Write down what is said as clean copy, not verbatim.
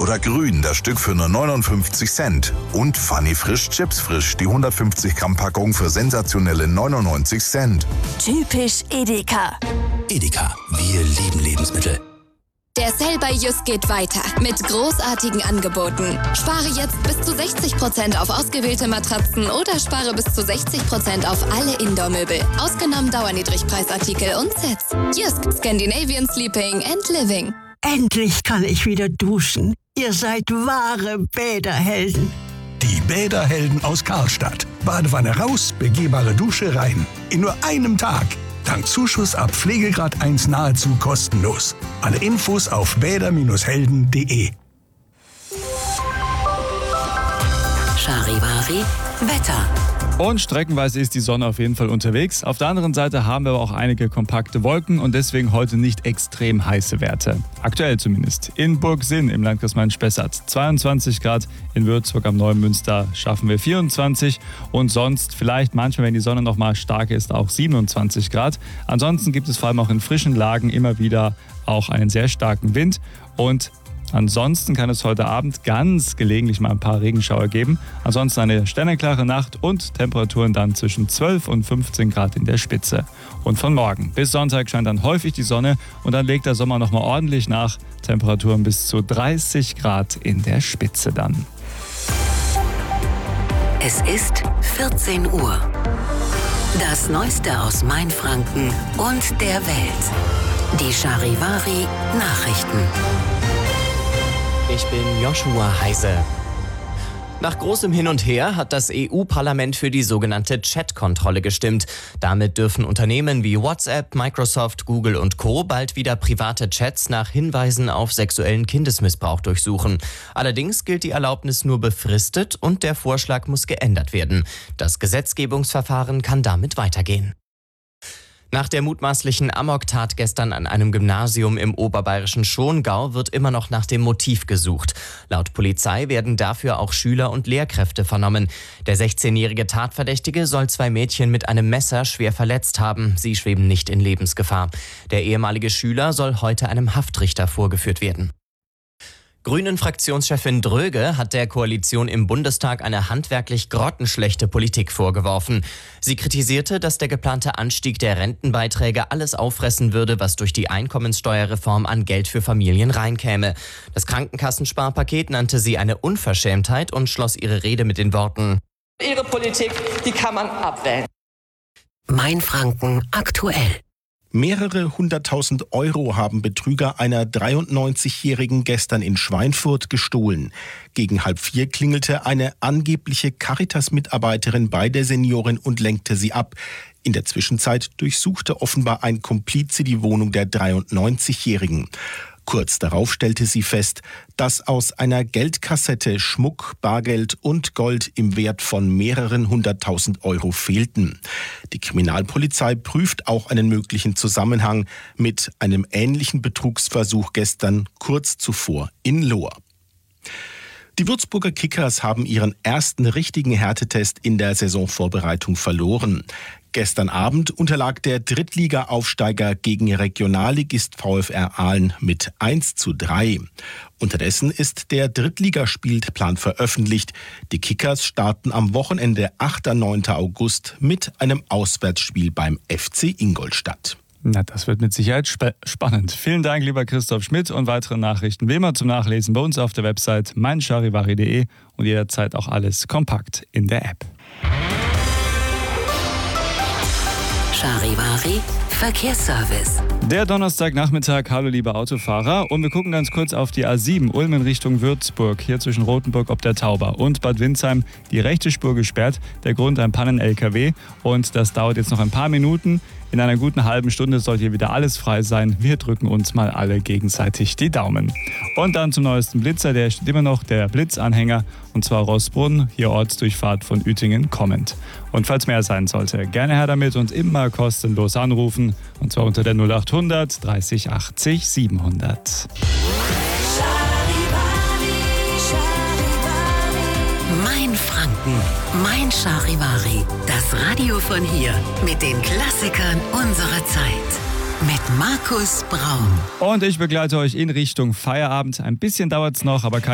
oder grün, das Stück für nur 59 Cent. Und Funny Frisch Chips Frisch, die 150 Gramm Packung für sensationelle 99 Cent. Typisch Edeka. Edeka, wir lieben Lebensmittel. Der Sale bei Jysk geht weiter mit großartigen Angeboten. Spare jetzt bis zu 60% auf ausgewählte Matratzen oder spare bis zu 60% auf alle Indoor-Möbel. Ausgenommen Dauerniedrigpreisartikel und Sets. Jysk, Scandinavian Sleeping and Living. Endlich kann ich wieder duschen. Ihr seid wahre Bäderhelden. Die Bäderhelden aus Karlstadt. Badewanne raus, begehbare Dusche rein. In nur einem Tag. Dank Zuschuss ab Pflegegrad 1 nahezu kostenlos. Alle Infos auf bäder-helden.de. Charivari Wetter. Und streckenweise ist die Sonne auf jeden Fall unterwegs. Auf der anderen Seite haben wir aber auch einige kompakte Wolken und deswegen heute nicht extrem heiße Werte. Aktuell zumindest. In Burgsinn im Landkreis Main-Spessart 22 Grad, in Würzburg am Neumünster schaffen wir 24 und sonst vielleicht manchmal, wenn die Sonne noch mal stark ist, auch 27 Grad. Ansonsten gibt es vor allem auch in frischen Lagen immer wieder auch einen sehr starken Wind und ansonsten kann es heute Abend ganz gelegentlich mal ein paar Regenschauer geben. Ansonsten eine sternenklare Nacht und Temperaturen dann zwischen 12 und 15 Grad in der Spitze. Und von morgen bis Sonntag scheint dann häufig die Sonne und dann legt der Sommer nochmal ordentlich nach. Temperaturen bis zu 30 Grad in der Spitze dann. Es ist 14 Uhr. Das Neueste aus Mainfranken und der Welt. Die Charivari Nachrichten. Ich bin Joshua Heise. Nach großem Hin und Her hat das EU-Parlament für die sogenannte Chat-Kontrolle gestimmt. Damit dürfen Unternehmen wie WhatsApp, Microsoft, Google und Co. bald wieder private Chats nach Hinweisen auf sexuellen Kindesmissbrauch durchsuchen. Allerdings gilt die Erlaubnis nur befristet und der Vorschlag muss geändert werden. Das Gesetzgebungsverfahren kann damit weitergehen. Nach der mutmaßlichen Amoktat gestern an einem Gymnasium im oberbayerischen Schongau wird immer noch nach dem Motiv gesucht. Laut Polizei werden dafür auch Schüler und Lehrkräfte vernommen. Der 16-jährige Tatverdächtige soll 2 Mädchen mit einem Messer schwer verletzt haben. Sie schweben nicht in Lebensgefahr. Der ehemalige Schüler soll heute einem Haftrichter vorgeführt werden. Grünen-Fraktionschefin Dröge hat der Koalition im Bundestag eine handwerklich grottenschlechte Politik vorgeworfen. Sie kritisierte, dass der geplante Anstieg der Rentenbeiträge alles auffressen würde, was durch die Einkommenssteuerreform an Geld für Familien reinkäme. Das Krankenkassensparpaket nannte sie eine Unverschämtheit und schloss ihre Rede mit den Worten: Ihre Politik, die kann man abwählen. Mainfranken aktuell. Mehrere 100.000 Euro haben Betrüger einer 93-Jährigen gestern in Schweinfurt gestohlen. Gegen 3:30 klingelte eine angebliche Caritas-Mitarbeiterin bei der Seniorin und lenkte sie ab. In der Zwischenzeit durchsuchte offenbar ein Komplize die Wohnung der 93-Jährigen. Kurz darauf stellte sie fest, dass aus einer Geldkassette Schmuck, Bargeld und Gold im Wert von mehreren 100.000 Euro fehlten. Die Kriminalpolizei prüft auch einen möglichen Zusammenhang mit einem ähnlichen Betrugsversuch gestern kurz zuvor in Lohr. Die Würzburger Kickers haben ihren ersten richtigen Härtetest in der Saisonvorbereitung verloren. Gestern Abend unterlag der Drittliga-Aufsteiger gegen Regionalligist VfR Aalen mit 1:3. Unterdessen ist der Drittligaspielplan veröffentlicht. Die Kickers starten am Wochenende 8. und 9. August mit einem Auswärtsspiel beim FC Ingolstadt. Na, das wird mit Sicherheit spannend. Vielen Dank, lieber Christoph Schmidt, und weitere Nachrichten wie immer zum Nachlesen bei uns auf der Website meincharivari.de und jederzeit auch alles kompakt in der App. Charivari Verkehrsservice. Der Donnerstagnachmittag, hallo liebe Autofahrer, und wir gucken ganz kurz auf die A7 Ulm in Richtung Würzburg, hier zwischen Rothenburg ob der Tauber und Bad Windsheim, die rechte Spur gesperrt, der Grund ein Pannen-LKW, und das dauert jetzt noch ein paar Minuten. In einer guten halben Stunde sollte hier wieder alles frei sein. Wir drücken uns mal alle gegenseitig die Daumen. Und dann zum neuesten Blitzer, der steht immer noch, der Blitzanhänger, und zwar Rossbrunn, hier Ortsdurchfahrt von Uetingen kommend. Und falls mehr sein sollte, gerne her damit und immer kostenlos anrufen, und zwar unter der 0800 30 80 700. Mainfranken, Mein Charivari, das Radio von hier mit den Klassikern unserer Zeit. Mit Markus Braun. Und ich begleite euch in Richtung Feierabend. Ein bisschen dauert es noch, aber